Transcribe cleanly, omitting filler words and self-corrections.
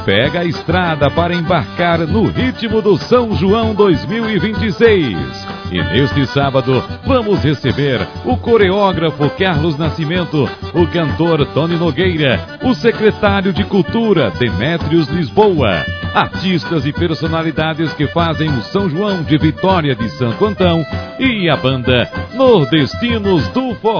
pega a estrada para embarcar no ritmo do São João 2026. E neste sábado vamos receber o coreógrafo Carlos Nascimento, o cantor Tony Nogueira, o secretário de Cultura Demétrios Lisboa, artistas e personalidades que fazem o São João de Vitória de Santo Antão e a banda Nordestinos do Forró.